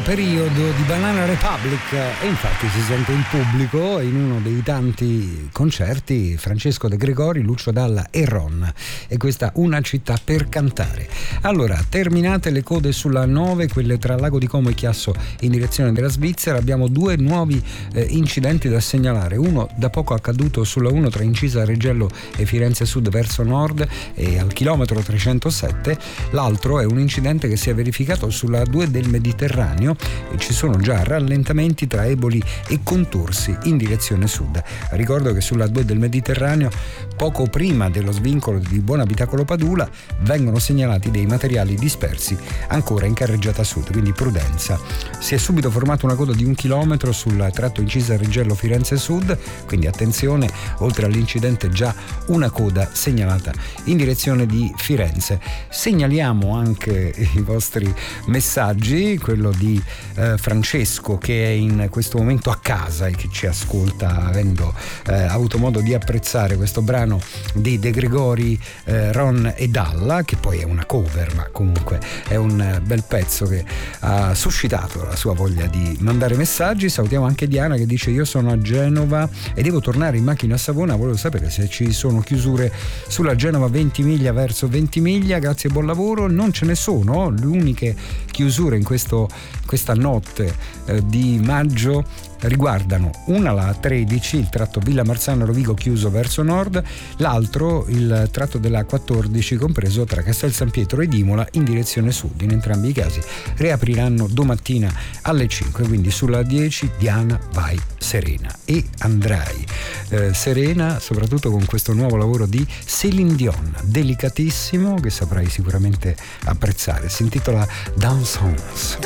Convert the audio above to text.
periodo di Banana Republic, e infatti si sente in pubblico in uno dei tanti concerti Francesco De Gregori, Lucio Dalla e Ron, e questa Una città per cantare. Allora, terminate le code sulla 9, quelle tra Lago di Como e Chiasso in direzione della Svizzera, abbiamo due nuovi incidenti da segnalare. Uno da poco accaduto sulla 1 tra Incisa Reggello e Firenze Sud verso nord e al chilometro 307, l'altro è un incidente che si è verificato sulla 2 del Mediterraneo e ci sono già rallentamenti tra Eboli e Contursi in direzione sud. Ricordo che sulla 2 del Mediterraneo, poco prima dello svincolo di Buonabitacolo Padula, vengono segnalati dei materiali dispersi ancora in carreggiata sud, quindi prudenza. Si è subito formata una coda di 1 chilometro sul tratto Incisa Reggello Firenze Sud, quindi attenzione, oltre all'incidente già una coda segnalata in direzione di Firenze. Segnaliamo anche i vostri messaggi, quello di Francesco che è in questo momento a casa e che ci ascolta avendo avuto modo di apprezzare questo brano di De Gregori, Ron e Dalla, che poi è una cover ma comunque è un bel pezzo che ha suscitato la sua voglia di mandare messaggi. Salutiamo anche Diana che dice: io sono a Genova e devo tornare in macchina a Savona, volevo sapere se ci sono chiusure sulla Genova Ventimiglia verso Ventimiglia, grazie e buon lavoro. Non ce ne sono, le uniche chiusure in questa notte di maggio riguardano una la 13, il tratto Villa Marzano Rovigo chiuso verso nord, l'altro il tratto della 14 compreso tra Castel San Pietro ed Imola in direzione sud. In entrambi i casi riapriranno domattina alle 5, quindi sulla 10 Diana vai serena, e andrai serena soprattutto con questo nuovo lavoro di Céline Dion, delicatissimo, che saprai sicuramente apprezzare. Si intitola Dansons.